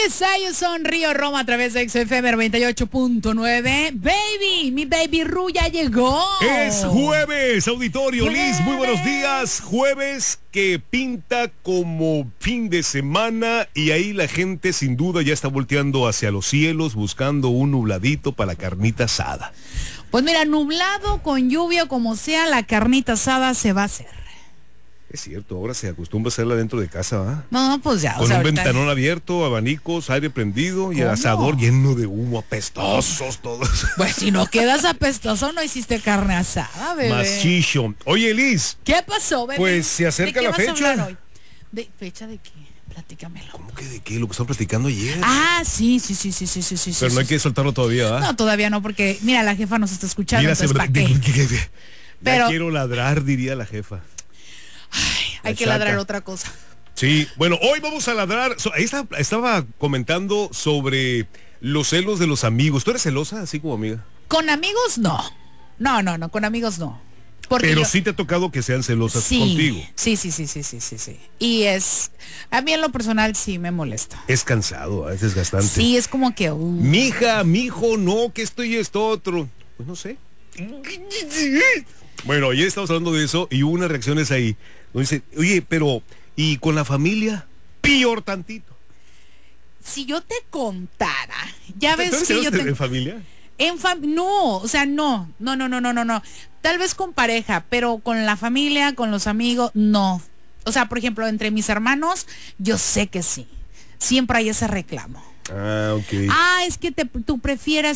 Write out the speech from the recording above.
Ellos son Río Roma a través de XFM 98.9. Baby, mi baby Ru ya llegó. Es jueves, auditorio. Liz, muy buenos días. Jueves que pinta como fin de semana y ahí la gente sin duda ya está volteando hacia los cielos buscando un nubladito para la carnita asada. Pues mira, nublado, con lluvia, como sea, la carnita asada se va a hacer. Es cierto, ahora se acostumbra a hacerla dentro de casa, ¿va? No, pues ya. Con un ventanón abierto, abanicos, aire prendido y el asador lleno de humo, apestosos todos. Pues si no quedas apestoso, no hiciste carne asada, bebé. Macizo. Oye, Liz. ¿Qué pasó, bebé? Pues se acerca la fecha. ¿De fecha de qué? Platícamelo. ¿Cómo que de qué? Lo que están platicando ayer. Ah, sí. Pero no hay que soltarlo todavía, ¿va? No, todavía no, porque mira, la jefa nos está escuchando, Mira, entonces ¿para qué? Pero quiero ladrar, diría la jefa. Ay, hay que ladrar otra cosa. Sí, bueno, hoy vamos a ladrar. Estaba comentando sobre los celos de los amigos. ¿Tú eres celosa, así como amiga? Con amigos, no. No, con amigos no. Pero sí te ha tocado que sean celosas contigo. Sí. Y a mí en lo personal sí me molesta. Es cansado, es desgastante. Sí, es como que... Mija, mijo, no, que esto y esto otro. Pues no sé. Bueno, ayer estamos hablando de eso y hubo unas reacciones ahí. Dice, oye, pero, ¿y con la familia? Peor tantito. Si yo te contara, ya ves ¿Tú eres que yo ¿En familia? No, o sea, no. Tal vez con pareja, pero con la familia, con los amigos, no. O sea, por ejemplo, entre mis hermanos, yo sé que sí. Siempre hay ese reclamo. Ah, ok. Es que tú prefieres